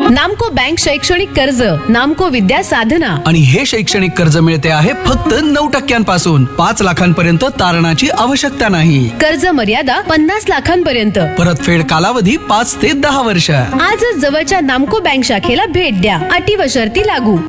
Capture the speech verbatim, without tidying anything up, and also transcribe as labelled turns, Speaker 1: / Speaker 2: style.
Speaker 1: नामको बँक शैक्षणिक कर्ज, नामको विद्या साधना.
Speaker 2: आणि हे शैक्षणिक कर्ज मिळते आहे फक्त नऊ टक्क्यांपासून. पाच लाखांपर्यंत तारणाची आवश्यकता नाही.
Speaker 1: कर्ज मर्यादा पन्नास लाखांपर्यंत.
Speaker 2: परतफेड कालावधी पाच ते दहा वर्ष.
Speaker 1: आजच जवळच्या नामको बँक शाखेला भेट द्या. अटी व शर्ती लागू.